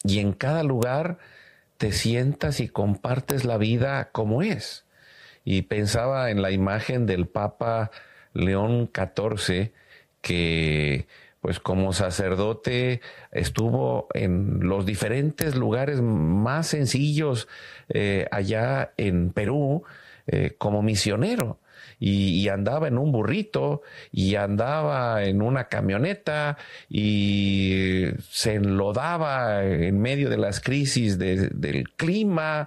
y en cada lugar te sientas y compartes la vida como es. Y pensaba en la imagen del Papa León XIV, que pues como sacerdote estuvo en los diferentes lugares más sencillos allá en Perú como misionero. Y andaba en un burrito y andaba en una camioneta y se enlodaba en medio de las crisis del clima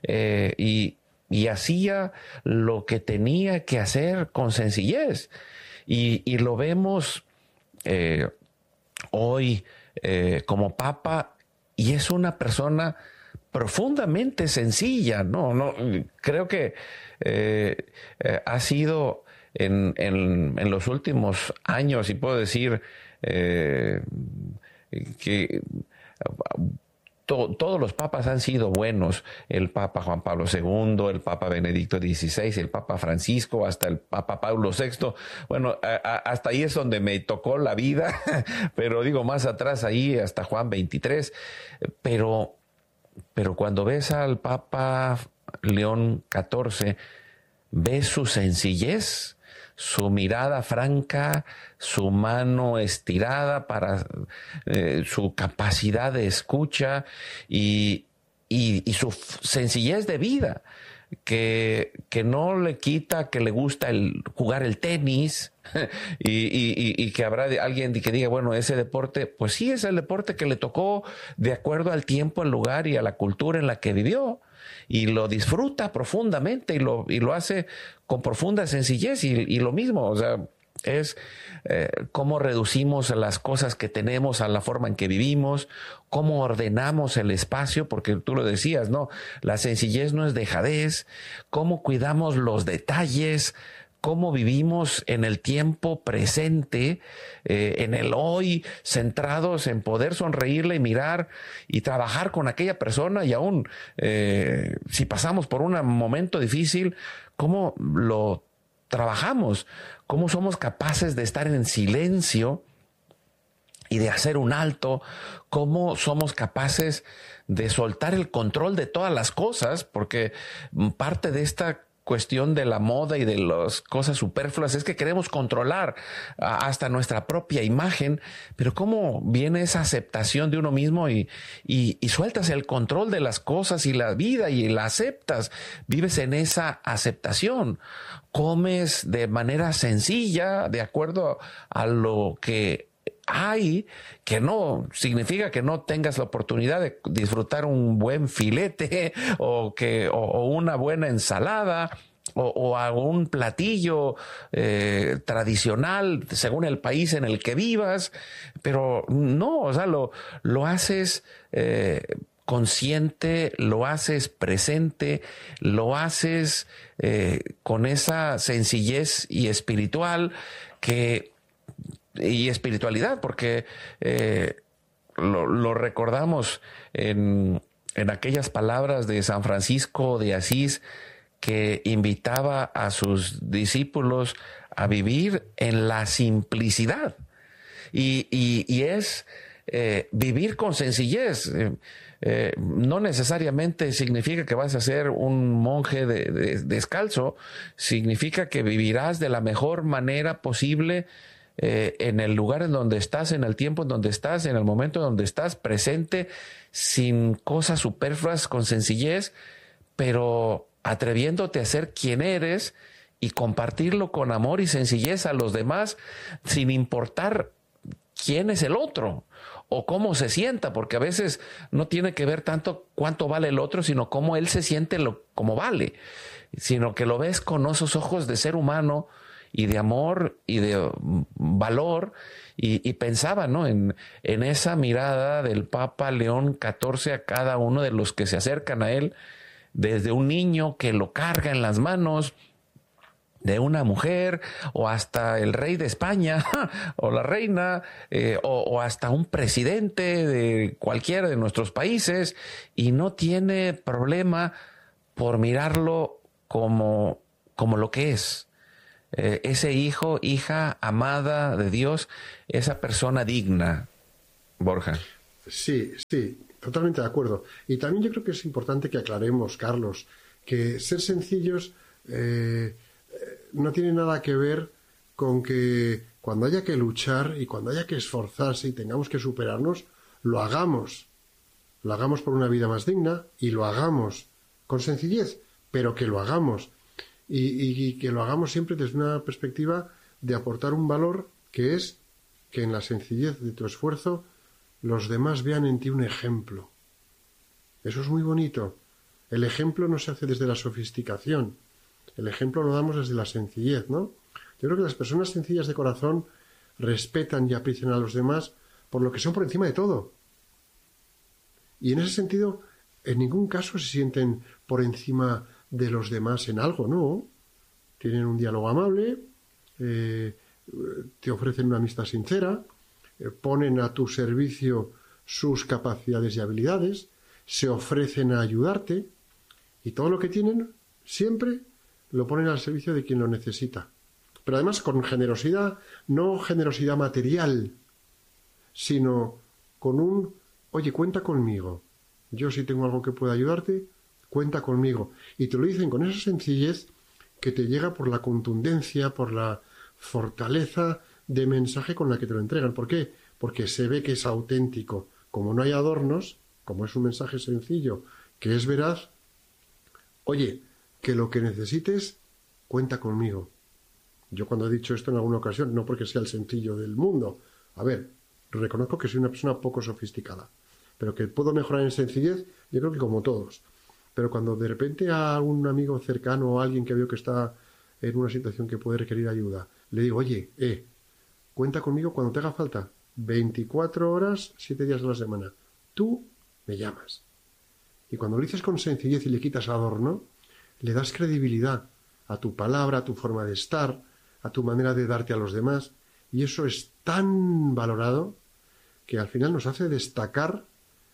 y hacía lo que tenía que hacer con sencillez. Y lo vemos hoy como papa, y es una persona profundamente sencilla. No, creo que ha sido en los últimos años, y puedo decir que todos los papas han sido buenos. El Papa Juan Pablo II, el Papa Benedicto XVI, el Papa Francisco, hasta el Papa Pablo VI. Bueno, hasta ahí es donde me tocó la vida, pero digo, más atrás ahí hasta Juan XXIII. Pero cuando ves al Papa León XIV, ves su sencillez, su mirada franca, su mano estirada para su capacidad de escucha y su sencillez de vida, que no le quita que le gusta jugar el tenis y que habrá alguien que diga, bueno, ese deporte, pues sí, es el deporte que le tocó de acuerdo al tiempo, el lugar y a la cultura en la que vivió. Y lo disfruta profundamente y lo hace con profunda sencillez y lo mismo, o sea, es cómo reducimos las cosas que tenemos a la forma en que vivimos, cómo ordenamos el espacio, porque tú lo decías, ¿no? La sencillez no es dejadez, cómo cuidamos los detalles, cómo vivimos en el tiempo presente, en el hoy, centrados en poder sonreírle y mirar y trabajar con aquella persona, y aún si pasamos por un momento difícil, cómo lo trabajamos, cómo somos capaces de estar en silencio y de hacer un alto, cómo somos capaces de soltar el control de todas las cosas, porque parte de esta cuestión de la moda y de las cosas superfluas es que queremos controlar hasta nuestra propia imagen, pero cómo viene esa aceptación de uno mismo y sueltas el control de las cosas y la vida y la aceptas, vives en esa aceptación, comes de manera sencilla de acuerdo a lo que hay, que no significa que no tengas la oportunidad de disfrutar un buen filete o una buena ensalada o algún platillo tradicional según el país en el que vivas, pero no, o sea, lo haces consciente, lo haces presente, lo haces con esa sencillez y espiritualidad, porque lo recordamos en aquellas palabras de San Francisco de Asís, que invitaba a sus discípulos a vivir en la simplicidad. Y es vivir con sencillez. No necesariamente significa que vas a ser un monje descalzo, significa que vivirás de la mejor manera posible en el lugar en donde estás, en el tiempo en donde estás, en el momento en donde estás, presente, sin cosas superfluas, con sencillez, pero atreviéndote a ser quien eres y compartirlo con amor y sencillez a los demás, sin importar quién es el otro o cómo se sienta, porque a veces no tiene que ver tanto cuánto vale el otro, sino cómo él se siente como vale, sino que lo ves con esos ojos de ser humano y de amor y de valor, y pensaba, ¿no?, en esa mirada del Papa León XIV a cada uno de los que se acercan a él, desde un niño que lo carga en las manos, de una mujer, o hasta el rey de España o la reina, o hasta un presidente de cualquiera de nuestros países, y no tiene problema por mirarlo como lo que es. Ese hijo, hija amada de Dios, esa persona digna, Borja. Sí, Totalmente de acuerdo. Y también yo creo que es importante que aclaremos, Carlos, que ser sencillos no tiene nada que ver con que cuando haya que luchar y cuando haya que esforzarse y tengamos que superarnos, lo hagamos. Lo hagamos por una vida más digna y lo hagamos con sencillez, pero que lo hagamos. Y que lo hagamos siempre desde una perspectiva de aportar un valor que es que en la sencillez de tu esfuerzo los demás vean en ti un ejemplo. Eso es muy bonito. El ejemplo no se hace desde la sofisticación. El ejemplo lo damos desde la sencillez, ¿no? Yo creo que las personas sencillas de corazón respetan y aprecian a los demás por lo que son por encima de todo. Y en ese sentido, en ningún caso se sienten por encima de los demás en algo, ¿no? Tienen un diálogo amable, te ofrecen una amistad sincera, ponen a tu servicio sus capacidades y habilidades, se ofrecen a ayudarte y todo lo que tienen siempre lo ponen al servicio de quien lo necesita. Pero además con generosidad, no generosidad material, sino con un, oye, cuenta conmigo. Yo si tengo algo que pueda ayudarte, cuenta conmigo. Y te lo dicen con esa sencillez que te llega por la contundencia, por la fortaleza de mensaje con la que te lo entregan. ¿Por qué? Porque se ve que es auténtico. Como no hay adornos, como es un mensaje sencillo, que es veraz, oye, que lo que necesites, cuenta conmigo. Yo cuando he dicho esto en alguna ocasión, no porque sea el sencillo del mundo, a ver, reconozco que soy una persona poco sofisticada, pero que puedo mejorar en sencillez, yo creo que como todos. Pero cuando de repente a un amigo cercano o a alguien que veo que está en una situación que puede requerir ayuda, le digo, oye, cuenta conmigo cuando te haga falta, 24 horas, 7 días a la semana. Tú me llamas. Y cuando lo dices con sencillez y le quitas adorno, le das credibilidad a tu palabra, a tu forma de estar, a tu manera de darte a los demás. Y eso es tan valorado que al final nos hace destacar.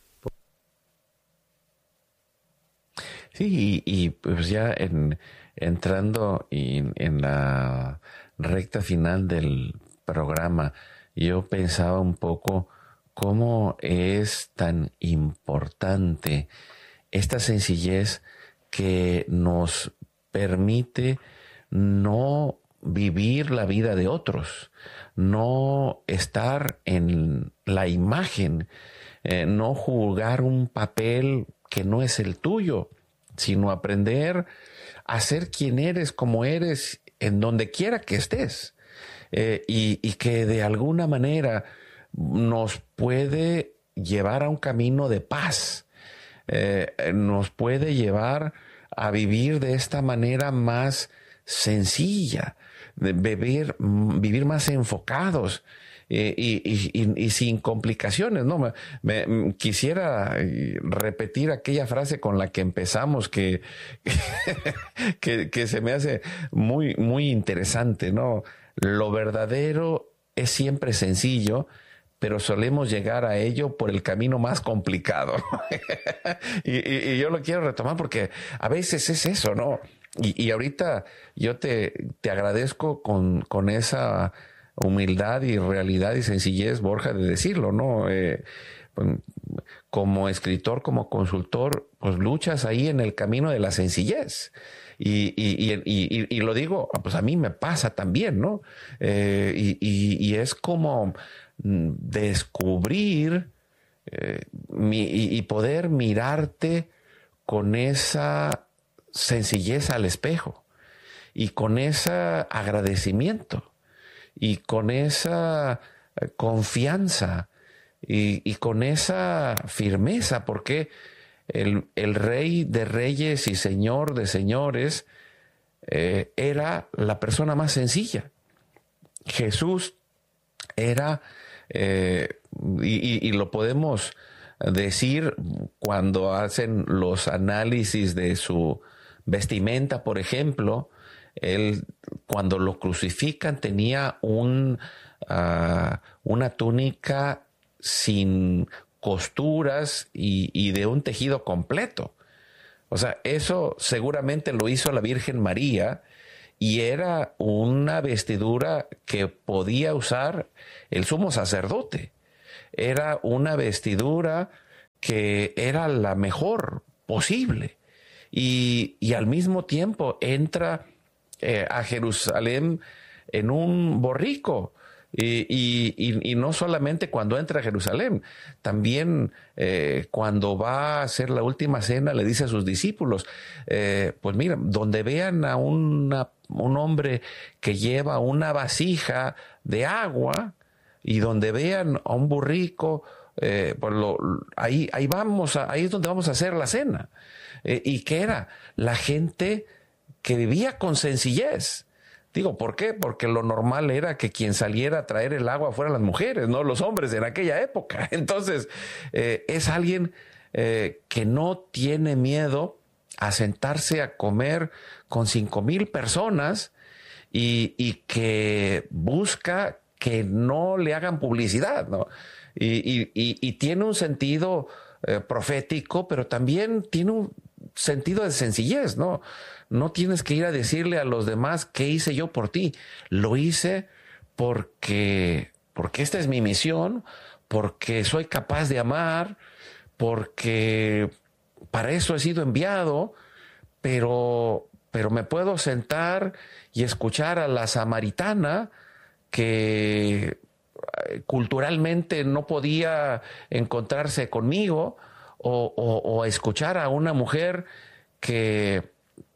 Sí, y pues ya entrando en la recta final del programa, yo pensaba un poco cómo es tan importante esta sencillez que nos permite no vivir la vida de otros, no estar en la imagen, no jugar un papel que no es el tuyo, sino aprender a ser quien eres, como eres, en donde quiera que estés. Y que de alguna manera nos puede llevar a un camino de paz, nos puede llevar a vivir de esta manera más sencilla, de vivir más enfocados y sin complicaciones, ¿no? Quisiera repetir aquella frase con la que empezamos que se me hace muy, muy interesante, ¿no? Lo verdadero es siempre sencillo, pero solemos llegar a ello por el camino más complicado. y yo lo quiero retomar porque a veces es eso, ¿no? Y ahorita yo te agradezco con esa humildad y realidad y sencillez, Borja, de decirlo, ¿no? Como escritor, como consultor, pues luchas ahí en el camino de la sencillez. Y lo digo, pues a mí me pasa también, ¿no? Y es como descubrir y poder mirarte con esa sencillez al espejo y con ese agradecimiento y con esa confianza y con esa firmeza, porque el Rey de Reyes y Señor de Señores era la persona más sencilla. Jesús era, y lo podemos decir cuando hacen los análisis de su vestimenta, por ejemplo, él cuando lo crucifican tenía una túnica sin costuras y de un tejido completo. O sea, eso seguramente lo hizo la Virgen María y era una vestidura que podía usar el sumo sacerdote. Era una vestidura que era la mejor posible. Y al mismo tiempo entra a Jerusalén en un borrico. Y no solamente cuando entra a Jerusalén, también cuando va a hacer la última cena le dice a sus discípulos, pues mira, donde vean a un hombre que lleva una vasija de agua y donde vean a un burrico, pues ahí es donde vamos a hacer la cena. ¿Y qué era? La gente que vivía con sencillez. Digo, ¿por qué? Porque lo normal era que quien saliera a traer el agua fueran las mujeres, no los hombres en aquella época. Entonces, es alguien que no tiene miedo a sentarse a comer con 5,000 personas y que busca que no le hagan publicidad, ¿no? Y tiene un sentido profético, pero también tiene un sentido de sencillez, ¿no? No tienes que ir a decirle a los demás qué hice yo por ti. Lo hice porque esta es mi misión, porque soy capaz de amar, porque para eso he sido enviado, pero me puedo sentar y escuchar a la samaritana que culturalmente no podía encontrarse conmigo, o escuchar a una mujer que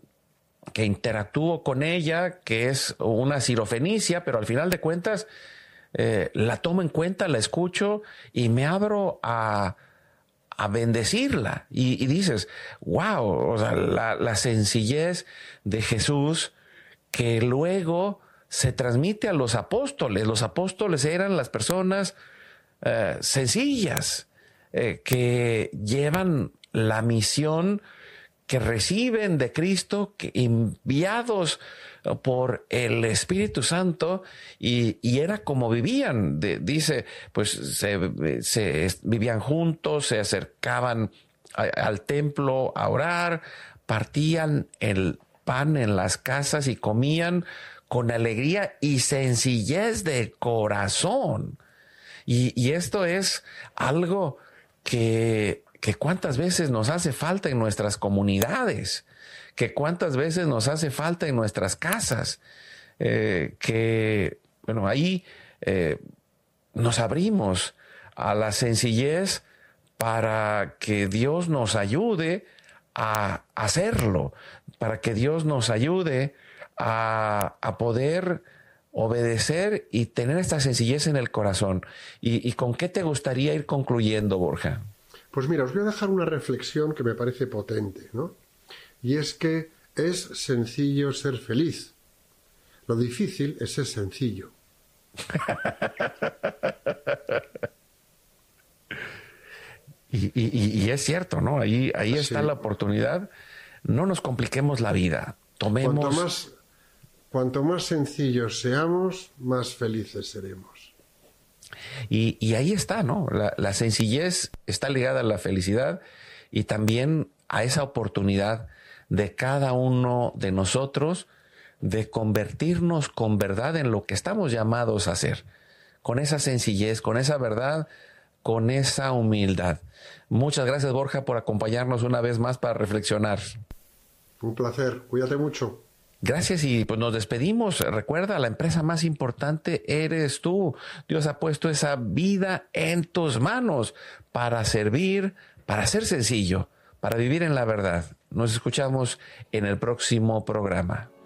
interactúo con ella, que es una sirofenicia, pero al final de cuentas la tomo en cuenta, la escucho y me abro a bendecirla. Y dices, wow, o sea, la sencillez de Jesús que luego se transmite a los apóstoles. Los apóstoles eran las personas sencillas, que llevan la misión que reciben de Cristo, que enviados por el Espíritu Santo, y era como vivían. Dice, pues vivían juntos, se acercaban al templo a orar, partían el pan en las casas y comían con alegría y sencillez de corazón. Y esto es algo que cuántas veces nos hace falta en nuestras comunidades, que cuántas veces nos hace falta en nuestras casas, ahí nos abrimos a la sencillez para que Dios nos ayude a hacerlo, para que Dios nos ayude a poder obedecer y tener esta sencillez en el corazón. ¿Y con qué te gustaría ir concluyendo, Borja? Pues mira, os voy a dejar una reflexión que me parece potente, ¿no? Y es que es sencillo ser feliz. Lo difícil es ser sencillo. Y es cierto, ¿no? Ahí está Sí. la oportunidad. No nos compliquemos la vida. Tomemos... Cuanto más sencillos seamos, más felices seremos. Y ahí está, ¿no? La sencillez está ligada a la felicidad y también a esa oportunidad de cada uno de nosotros de convertirnos con verdad en lo que estamos llamados a hacer. Con esa sencillez, con esa verdad, con esa humildad. Muchas gracias, Borja, por acompañarnos una vez más para reflexionar. Un placer. Cuídate mucho. Gracias y pues nos despedimos. Recuerda, la empresa más importante eres tú. Dios ha puesto esa vida en tus manos para servir, para ser sencillo, para vivir en la verdad. Nos escuchamos en el próximo programa.